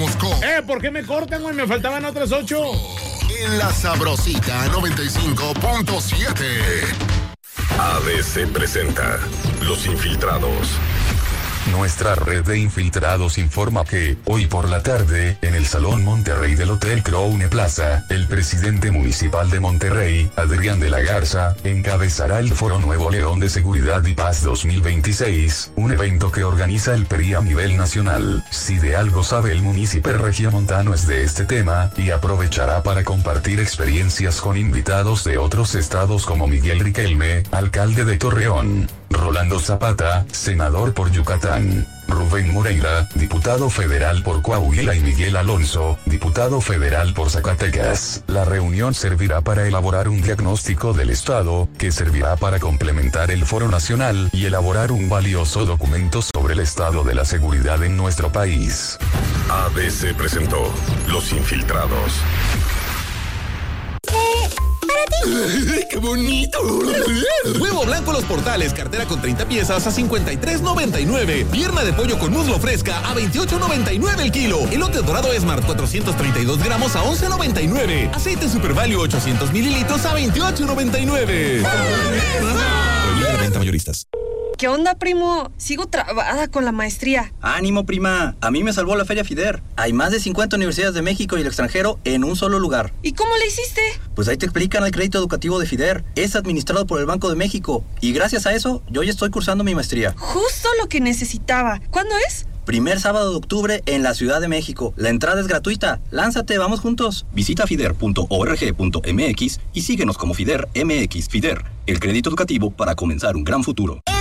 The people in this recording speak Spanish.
Regresamos con... ¿Por qué me cortan, güey? Me faltaban otras 8. En la Sabrosita 95.7. ABC presenta Los Infiltrados. Nuestra red de infiltrados informa que, hoy por la tarde, en el Salón Monterrey del Hotel Crown Plaza, el presidente municipal de Monterrey, Adrián de la Garza, encabezará el Foro Nuevo León de Seguridad y Paz 2026, un evento que organiza el PRI a nivel nacional. Si de algo sabe el municipio regiomontano es de este tema, y aprovechará para compartir experiencias con invitados de otros estados como Miguel Riquelme, alcalde de Torreón, Rolando Zapata, senador por Yucatán, Rubén Moreira, diputado federal por Coahuila y Miguel Alonso, diputado federal por Zacatecas. La reunión servirá para elaborar un diagnóstico del estado, que servirá para complementar el Foro Nacional y elaborar un valioso documento sobre el estado de la seguridad en nuestro país. ABC presentó Los Infiltrados. ¡Qué bonito! Huevo blanco Los Portales, cartera con 30 piezas a $53.99. Pierna de pollo con muslo fresca a $28.99 el kilo. Elote dorado Smart 432 gramos a $11.99. Aceite Super Value 800 mililitros a $28.99. Prohibida de venta mayoristas. ¿Qué onda, primo? Sigo trabada con la maestría. ¡Ánimo, prima! A mí me salvó la Feria FIDER. Hay más de 50 universidades de México y el extranjero en un solo lugar. ¿Y cómo le hiciste? Pues ahí te explican el crédito educativo de FIDER. Es administrado por el Banco de México. Y gracias a eso, yo ya estoy cursando mi maestría. Justo lo que necesitaba. ¿Cuándo es? Primer sábado de octubre en la Ciudad de México. La entrada es gratuita. Lánzate, vamos juntos. Visita fider.org.mx y síguenos como FIDER MX. FIDER, el crédito educativo para comenzar un gran futuro.